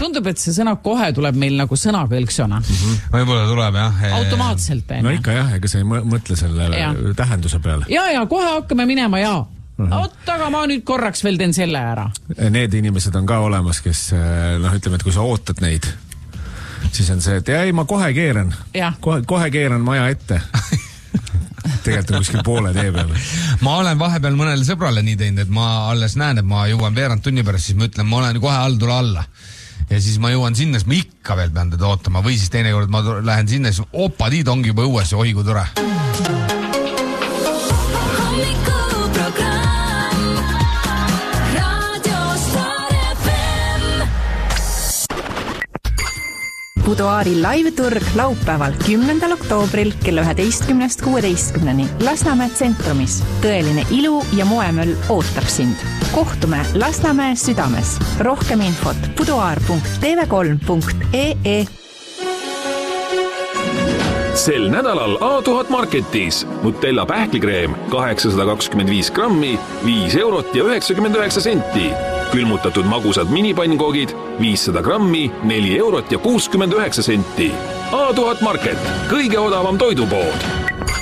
Tundub, et see sõna kohe tuleb meil nagu sõnakõlksona. Võib-olla tuleb, jah. Automaatselt. No ikka jah, ega sa ei mõtle selle tähenduse peale. Ja, kohe hakkame minema ja. Aga ma nüüd korraks veel teen selle ära. Need inimesed on ka olemas, kes, ütleme, et kui sa ootad neid, siis on see, et ma kohe keeran. Kohe keeran maja ette. Tegelikult on kuskil poole tee peal. Ma olen vahepeal mõnele sõbrale nii teinud, et ma alles näen, et ma jõuan veerand tunni pärast, siis ma ütlen, ma olen kohe all, tule alla. Ja siis ma jõuan sinna, siis ma ikka veel pean teda ootama. Või siis teine kord ma lähen sinna, siis opadiid ongi juba õues ja oigu tore. Buduaari live-turg laupäeval 10. oktoobril kella 11.16 Lasnamäe tsentrumis. Tõeline ilu ja moemöll ootab sind. Kohtume Lasnamäe südames. Rohkem infot buduaar.tv3.ee. Sel nädalal A1000 Marketis Nutella pähklikreem 825 grammi, 5 eurot ja 99 senti. Külmutatud magusad minipannkoogid 500 grammi, 4 eurot ja 69 senti. A1000 Market, kõige odavam toidupood.